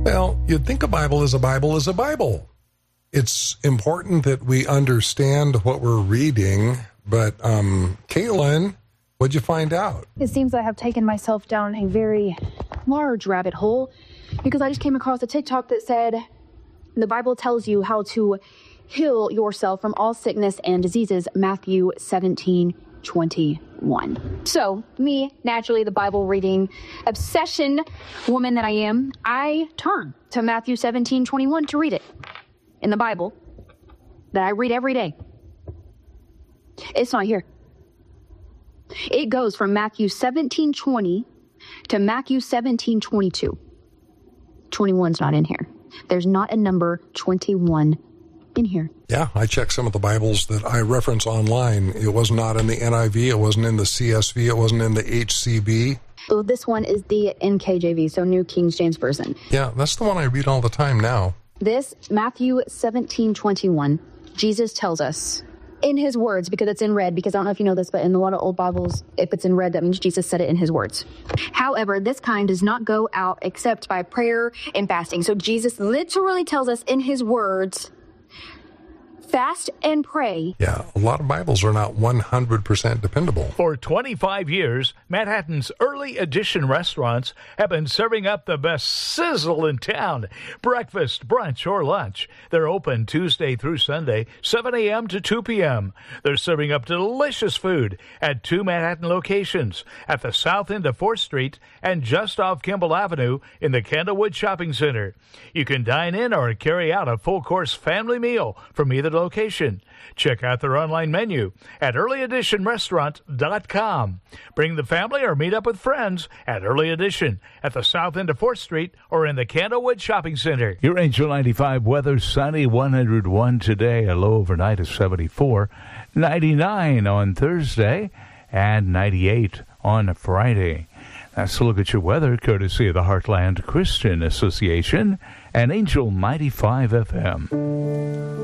Well, you'd think a Bible is a Bible is a Bible. It's important that we understand what we're reading, but Caitlin, what'd you find out? It seems I have taken myself down a very large rabbit hole because I just came across a TikTok that said the Bible tells you how to heal yourself from all sickness and diseases, Matthew 17:21. So, me, naturally, the Bible reading obsession woman that I am, I turn to Matthew 17:21 to read it in the Bible that I read every day. It's not here. It goes from Matthew 17:20 to Matthew 17:22. 21's not in here. There's not a number 21 in here. Yeah, I checked some of the Bibles that I reference online. It was not in the NIV, it wasn't in the CSV, it wasn't in the HCB. Well, this one is the NKJV, so New King James Version. Yeah, that's the one I read all the time now. This, Matthew 17:21, Jesus tells us in his words, because it's in red, because I don't know if you know this, but in a lot of old Bibles, if it's in red, that means Jesus said it in his words. However, this kind does not go out except by prayer and fasting. So Jesus literally tells us in his words, fast and pray. Yeah, a lot of Bibles are not 100% dependable. For 25 years, Manhattan's early edition restaurants have been serving up the best sizzle in town. Breakfast, brunch, or lunch. They're open Tuesday through Sunday, 7 a.m. to 2 p.m. They're serving up delicious food at 2 Manhattan locations, at the south end of 4th Street and just off Kimball Avenue in the Candlewood Shopping Center. You can dine in or carry out a full-course family meal from either location. Check out their online menu at earlyeditionrestaurant.com. Bring the family or meet up with friends at Early Edition at the south end of 4th Street or in the Candlewood Shopping Center. Your Angel 95 weather, sunny, 101 today, a low overnight of 74, 99 on Thursday, and 98 on Friday. That's a look at your weather, courtesy of the Heartland Christian Association and Angel 95 FM.